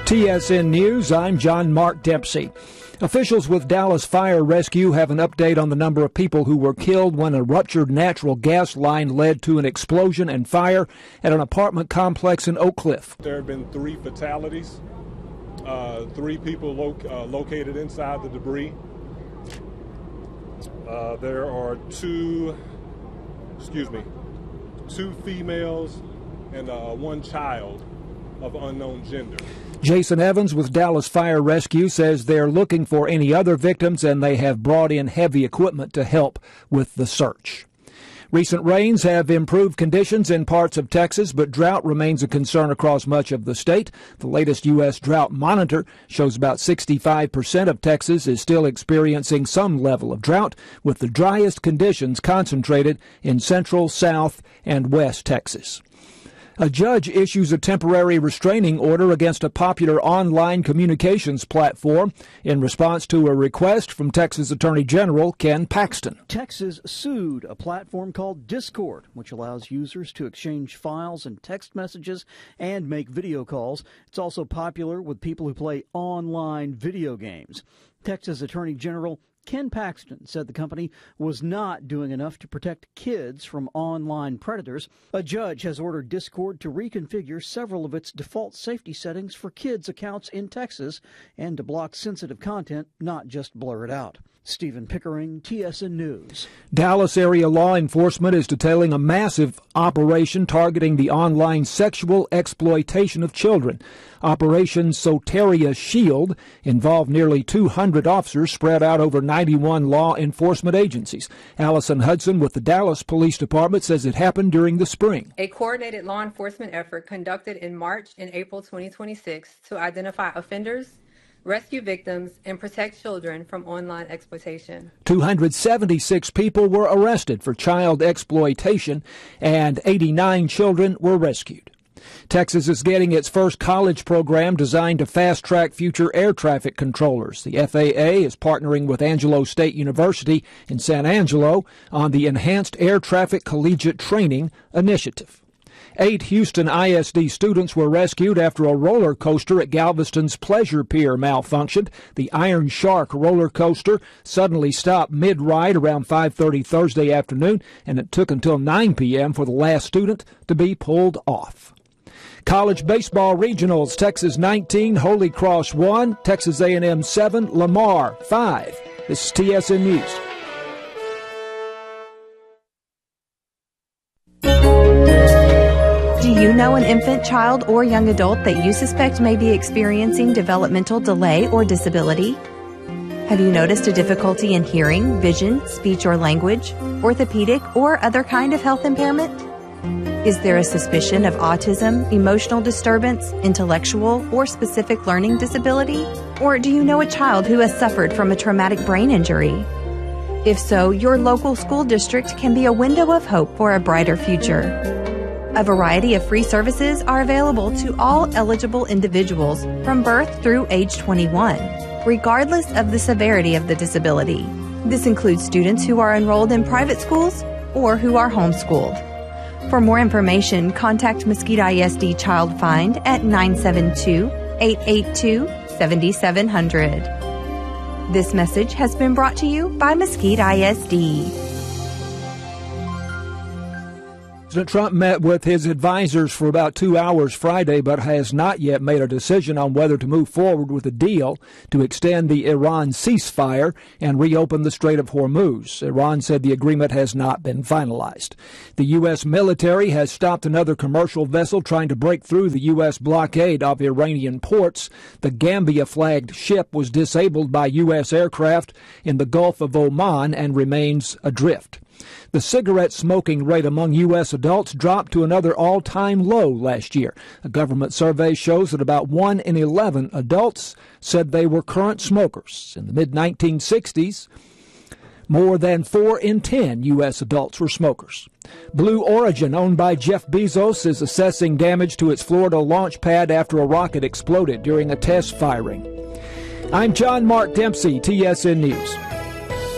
TSN News, I'm John Mark Dempsey. Officials with Dallas Fire Rescue have an update on the number of people who were killed when a ruptured natural gas line led to an explosion and fire at an apartment complex in Oak Cliff. There have been 3 fatalities, 3 people located inside the debris. There are 2 females and 1 child of unknown gender. Jason Evans with Dallas Fire Rescue says they're looking for any other victims and they have brought in heavy equipment to help with the search. Recent rains have improved conditions in parts of Texas, but drought remains a concern across much of the state. The latest U.S. Drought Monitor shows about 65% of Texas is still experiencing some level of drought, with the driest conditions concentrated in central, south, and west Texas. A judge issues a temporary restraining order against a popular online communications platform in response to a request from Texas Attorney General Ken Paxton. Texas sued a platform called Discord, which allows users to exchange files and text messages and make video calls. It's also popular with people who play online video games. Texas Attorney General Ken Paxton said the company was not doing enough to protect kids from online predators. A judge has ordered Discord to reconfigure several of its default safety settings for kids' accounts in Texas and to block sensitive content, not just blur it out. Stephen Pickering, TSN News. Dallas area law enforcement is detailing a massive operation targeting the online sexual exploitation of children. Operation Soteria Shield involved nearly 200 officers spread out over 91 law enforcement agencies. Allison Hudson with the Dallas Police Department says it happened during the spring. A coordinated law enforcement effort conducted in March and April 2026 to identify offenders, rescue victims, and protect children from online exploitation. 276 people were arrested for child exploitation, and 89 children were rescued. Texas is getting its first college program designed to fast-track future air traffic controllers. The FAA is partnering with Angelo State University in San Angelo on the Enhanced Air Traffic Collegiate Training Initiative. 8 Houston ISD students were rescued after a roller coaster at Galveston's Pleasure Pier malfunctioned. The Iron Shark roller coaster suddenly stopped mid-ride around 5:30 Thursday afternoon, and it took until 9 p.m. for the last student to be pulled off. College baseball regionals: Texas 19, Holy Cross 1, Texas A&M 7, Lamar 5. This is TSN News. Do you know an infant, child, or young adult that you suspect may be experiencing developmental delay or disability? Have you noticed a difficulty in hearing, vision, speech or language, orthopedic, or other kind of health impairment? Is there a suspicion of autism, emotional disturbance, intellectual, or specific learning disability? Or do you know a child who has suffered from a traumatic brain injury? If so, your local school district can be a window of hope for a brighter future. A variety of free services are available to all eligible individuals from birth through age 21, regardless of the severity of the disability. This includes students who are enrolled in private schools or who are homeschooled. For more information, contact Mesquite ISD Child Find at 972-882-7700. This message has been brought to you by Mesquite ISD. President Trump met with his advisors for about 2 hours Friday, but has not yet made a decision on whether to move forward with a deal to extend the Iran ceasefire and reopen the Strait of Hormuz. Iran said the agreement has not been finalized. The U.S. military has stopped another commercial vessel trying to break through the U.S. blockade of Iranian ports. The Gambia-flagged ship was disabled by U.S. aircraft in the Gulf of Oman and remains adrift. The cigarette smoking rate among U.S. adults dropped to another all-time low last year. A government survey shows that about 1 in 11 adults said they were current smokers. In the mid-1960s, more than 4 in 10 U.S. adults were smokers. Blue Origin, owned by Jeff Bezos, is assessing damage to its Florida launch pad after a rocket exploded during a test firing. I'm John Mark Dempsey, TSN News.